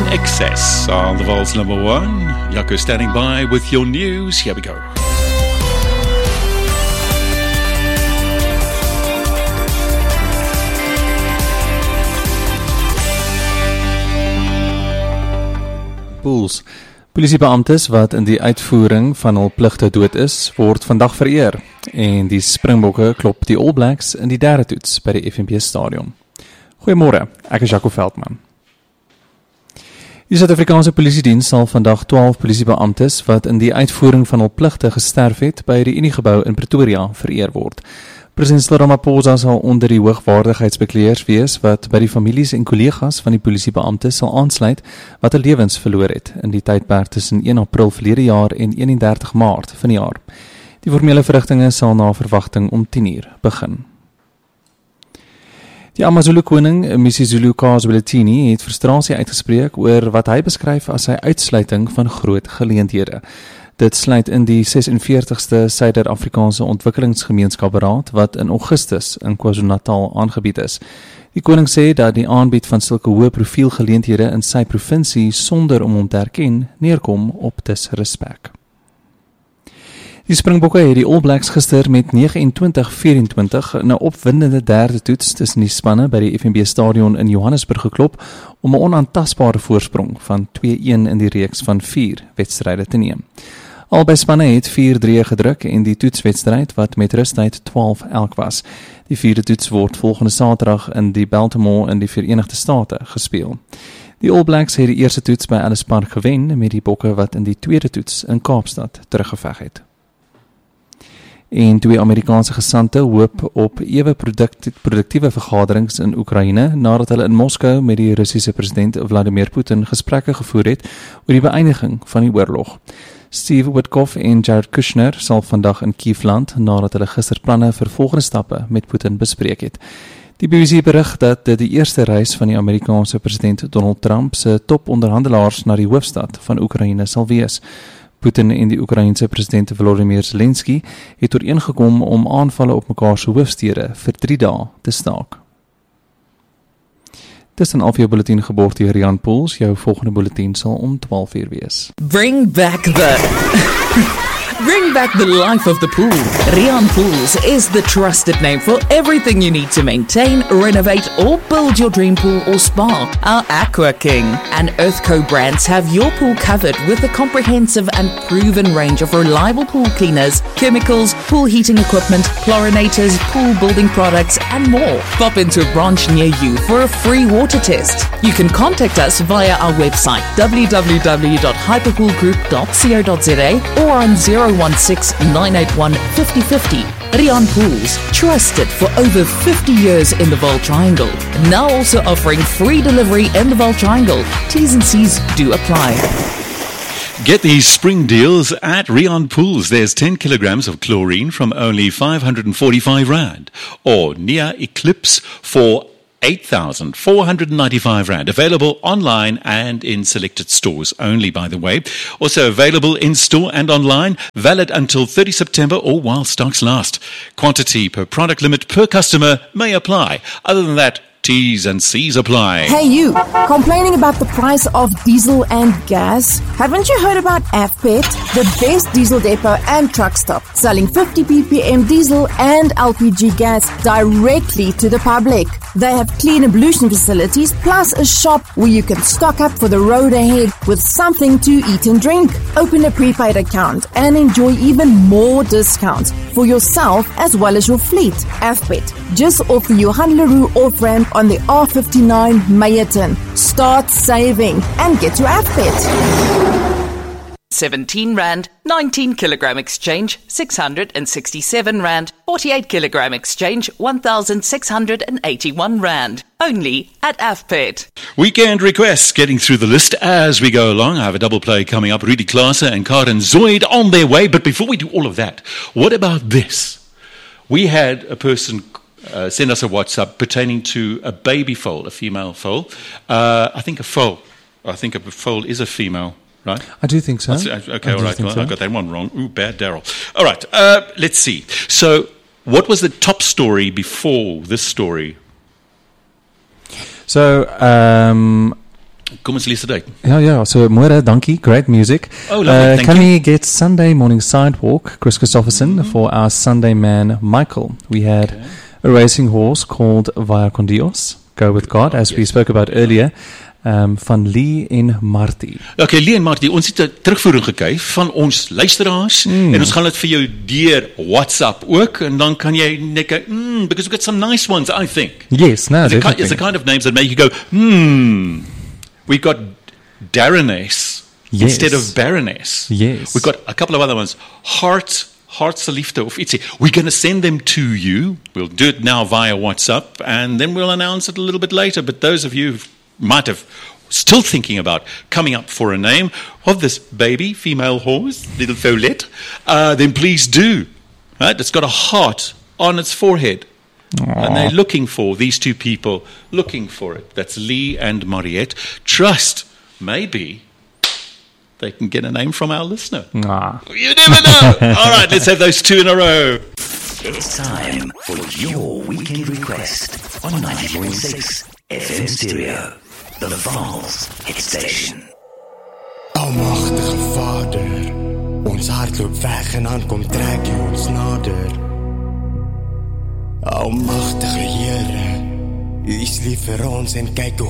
Excess on the Volts number one. Jaco standing by with your news. Here we go. Pools. Polisiebeamptes wat in die uitvoering van hul pligte dood is, word vandag vereer en die Springbokke klop die All Blacks in die derde toets by die FNB stadion. Goeiemôre, ek is Jaco Veldman. Die Suid-Afrikaanse Polisiediens sal vandag 12 polisiebeamptes wat in die uitvoering van hul pligte gesterf het by die Uniegebou in Pretoria vereer word. President Cyril Ramaphosa sal onder die hoogwaardigheidsbekleers wees wat by die families en kollegas van die polisiebeamptes sal aansluit wat hulle lewens verloor het in die tydperk tussen 1 April verlede jaar en 31 Maart van die jaar. Die formele verrigtinge sal na verwagting om 10:00 begin. Die AmaZulu koning, Misisulu Kazibelethini, het frustrasie uitgespreek oor wat hy beskryf as sy uitsluiting van groot geleenthede. Dit sluit in die 46ste Suider-Afrikaanse Ontwikkelingsgemeenskapberaad wat in Augustus in KwaZulu-Natal aangebied is. Die koning sê dat die aanbied van sulke hoë profielgeleenthede in sy provinsie sonder om hom te erken neerkom op disrespek. Die Springbokke het die All Blacks gister met 29-24 in 'n opwindende derde toets tussen die spanne by die FNB stadion in Johannesburg geklop om 'n onaantastbare voorsprong van 2-1 in die reeks van 4 wedstryde te neem. Albei spanne het 4-3 gedruk en die toetswedstryd wat met rustyd 12-11 was. Die vierde toets word volgende Saterdag in die Baltimore in die Verenigde State gespeel. Die All Blacks het die eerste toets by Ellis Park gewen met die Bokke wat in die tweede toets in Kaapstad teruggeveg het. En 2 Amerikaanse gesante hoop op ewe produktiewe vergaderings in Oekraïne nadat hulle in Moskou met die Russiese president Vladimir Putin gesprekke gevoer het oor die beëindiging van die oorlog. Steve Witkoff en Jared Kushner sal vandag in Kiev land nadat hulle gister planne vir volgende stappe met Putin bespreek het. Die BBC berig dat dit die eerste reis van die Amerikaanse president Donald Trump se toponderhandelaars na die hoofstad van Oekraïne sal wees. Putin en die Oekraïense president Volodymyr Zelensky het ooreengekom om aanvalle op mekaar se hoofstede vir 3 dae te staak. Dis 'n halfuur bulletin geborg deur Rian Pools. Jou volgende bulletin sal om 12:00 wees. Bring back the life of the pool. Rian Pools is the trusted name for everything you need to maintain, renovate or build your dream pool or spa. Our Aqua King and Earthco brands have your pool covered with a comprehensive and proven range of reliable pool cleaners, chemicals, pool heating equipment, chlorinators, pool building products and more. Pop into a branch near you for a free water test. You can contact us via our website www.hyperpoolgroup.co.za or on 016-981-5050. Rian Pools, trusted for over 50 years in the Vaal Triangle. Now also offering free delivery in the Vaal Triangle. T's and C's do apply. Get these spring deals at Rian Pools. There's 10 kilograms of chlorine from only 545 Rand. Or Nia Eclipse for 8,495 Rand. Available online and in selected stores only, by the way. Also available in store and online. Valid until 30 September or while stocks last. Quantity per product limit per customer may apply. Other than that, T's and C's apply. Hey you, complaining about the price of diesel and gas? Haven't you heard about AFPET, the best diesel depot and truck stop, selling 50 ppm diesel and LPG gas directly to the public? They have clean ablution facilities plus a shop where you can stock up for the road ahead with something to eat and drink. Open a prepaid account and enjoy even more discounts for yourself as well as your fleet. AFPET, just off the Johan Leroux off-ramp on the R59 Meyerton. Start saving and get to AFPET. 17 Rand, 19 kilogram exchange, 667 Rand, 48 kilogram exchange, 1,681 Rand. Only at AFPET. Weekend requests getting through the list as we go along. I have a double play coming up. Rudy Klaaser and Karen Zoid on their way. But before we do all of that, what about this? We had a person send us a WhatsApp pertaining to a baby foal, a female foal. I think a foal is a female, right? I do think so. Okay, all right. Well, I got that one wrong. Ooh, bad Daryl. All right, let's see. So, what was the top story before this story? So, Kom ons lees dit uit. Ja, so môre, dankie, great music. Oh, lovely, thank can you. we get Sunday morning sidewalk, Chris Christopherson, for our Sunday man, Michael? We had a racing horse called Via Con Dios, Go With God, as we spoke about earlier, van Lee en Marty. Okay, Lee en Marty, ons het 'n terugvoering gekry van ons luisteraars en ons gaan dit vir jou deur WhatsApp ook en dan kan jy net go, because we've got some nice ones, I think. Yes, no, definitely. It's the kind of names that make you go, We've got Darreness instead of Baroness. Yes. We've got a couple of other ones. Hartse Liefde of ietsie. We're going to send them to you. We'll do it now via WhatsApp and then we'll announce it a little bit later. But those of you who might have still thinking about coming up for a name of this baby, female horse, little foalette, then please do. Right? It's got a heart on its forehead. Aww. And they're looking for, these two people, looking for it. That's Lee and Mariette. Trust, maybe they can get a name from our listener. Nah. You never know. All right, let's have those two in a row. It's time for your weekend request on 90.6 FM Stereo, the Vals hit station. Almagtige Vader, ons hart loop weg en dan kom trek jy ons nader. Almagtige Here, U is lief vir ons en kyk hoe